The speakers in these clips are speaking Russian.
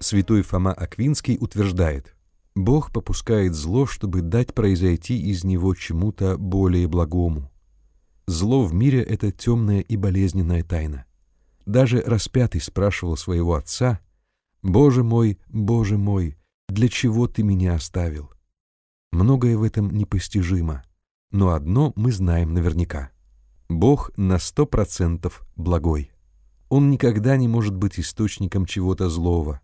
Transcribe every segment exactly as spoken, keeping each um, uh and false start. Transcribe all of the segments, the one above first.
Святой Фома Аквинский утверждает: Бог попускает зло, чтобы дать произойти из него чему-то более благому. Зло в мире — это темная и болезненная тайна. Даже распятый спрашивал своего отца: «Боже мой, Боже мой, для чего ты меня оставил?» Многое в этом непостижимо, но одно мы знаем наверняка: Бог на сто процентов благой. Он никогда не может быть источником чего-то злого.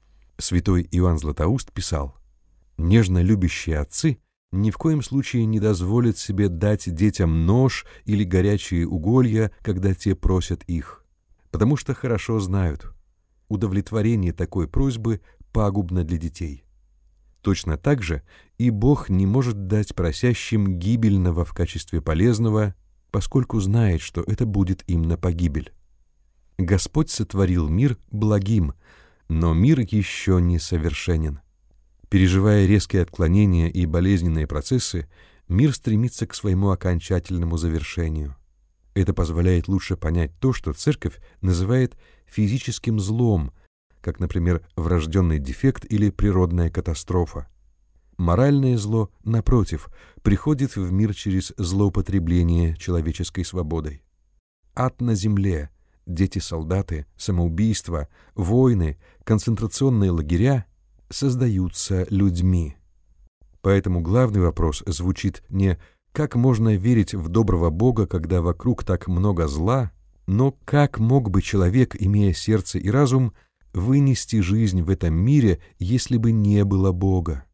Святой Иоанн Златоуст писал: «Нежно любящие отцы ни в коем случае не дозволят себе дать детям нож или горячие уголья, когда те просят их, потому что хорошо знают, удовлетворение такой просьбы пагубно для детей. Точно так же и Бог не может дать просящим гибельного в качестве полезного, поскольку знает, что это будет им на погибель. Господь сотворил мир благим, но мир еще не совершенен. Переживая резкие отклонения и болезненные процессы, мир стремится к своему окончательному завершению. Это позволяет лучше понять то, что Церковь называет физическим злом, как, например, врожденный дефект или природная катастрофа. Моральное зло, напротив, приходит в мир через злоупотребление человеческой свободой. Ад на земле, дети-солдаты, самоубийства, войны, концентрационные лагеря создаются людьми. Поэтому главный вопрос звучит не «как можно верить в доброго Бога, когда вокруг так много зла?», но «как мог бы человек, имея сердце и разум, вынести жизнь в этом мире, если бы не было Бога?»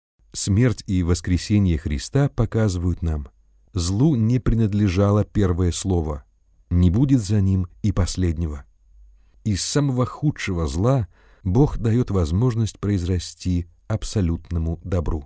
Смерть и воскресение Христа показывают нам: злу не принадлежало первое слово, не будет за ним и последнего. Из самого худшего зла Бог дает возможность произрасти абсолютному добру.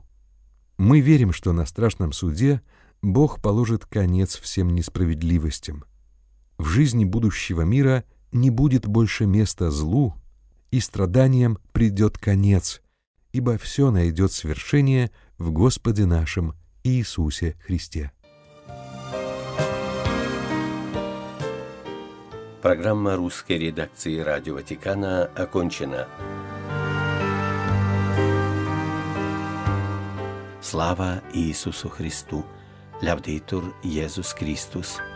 Мы верим, что на страшном суде Бог положит конец всем несправедливостям. В жизни будущего мира не будет больше места злу, и страданиям придет конец, ибо все найдет свершение в Господе нашем Иисусе Христе. Программа русской редакции Радио Ватикана окончена. Слава Иисусу Христу! Лявдейтур Иисус Христос!